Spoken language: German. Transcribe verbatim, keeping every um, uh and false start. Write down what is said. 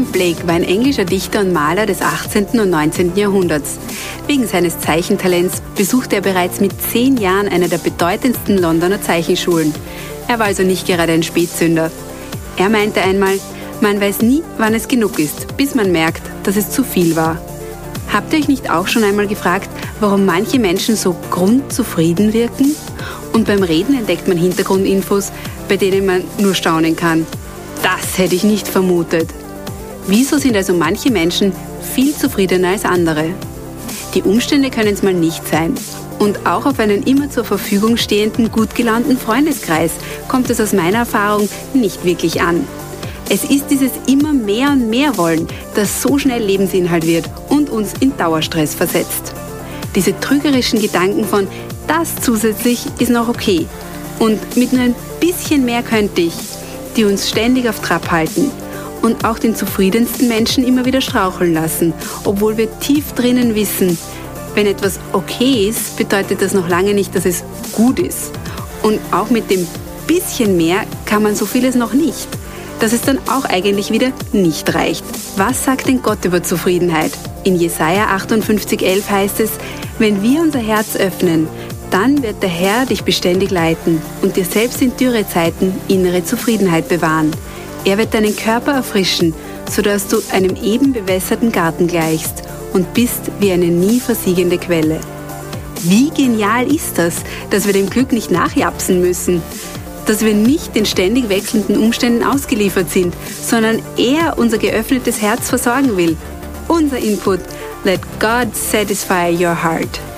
Blake war ein englischer Dichter und Maler des achtzehnten und neunzehnten Jahrhunderts. Wegen seines Zeichentalents besuchte er bereits mit zehn Jahren eine der bedeutendsten Londoner Zeichenschulen. Er war also nicht gerade ein Spätzünder. Er meinte einmal, man weiß nie, wann es genug ist, bis man merkt, dass es zu viel war. Habt ihr euch nicht auch schon einmal gefragt, warum manche Menschen so grundzufrieden wirken? Und beim Reden entdeckt man Hintergrundinfos, bei denen man nur staunen kann. Das hätte ich nicht vermutet. Wieso sind also manche Menschen viel zufriedener als andere? Die Umstände können es mal nicht sein. Und auch auf einen immer zur Verfügung stehenden, gut gelaunten Freundeskreis kommt es aus meiner Erfahrung nicht wirklich an. Es ist dieses immer mehr und mehr Wollen, das so schnell Lebensinhalt wird und uns in Dauerstress versetzt. Diese trügerischen Gedanken von das zusätzlich ist noch okay und mit nur ein bisschen mehr könnte ich, die uns ständig auf Trab halten und auch den zufriedensten Menschen immer wieder straucheln lassen, obwohl wir tief drinnen wissen, wenn etwas okay ist, bedeutet das noch lange nicht, dass es gut ist. Und auch mit dem bisschen mehr kann man so vieles noch nicht, dass es dann auch eigentlich wieder nicht reicht. Was sagt denn Gott über Zufriedenheit? In Jesaja achtundfünfzig elf heißt es, wenn wir unser Herz öffnen, dann wird der Herr dich beständig leiten und dir selbst in Dürrezeiten innere Zufriedenheit bewahren. Er wird deinen Körper erfrischen, sodass du einem eben bewässerten Garten gleichst und bist wie eine nie versiegende Quelle. Wie genial ist das, dass wir dem Glück nicht nachjapsen müssen, dass wir nicht den ständig wechselnden Umständen ausgeliefert sind, sondern er unser geöffnetes Herz versorgen will. Unser Input: Let God satisfy your heart.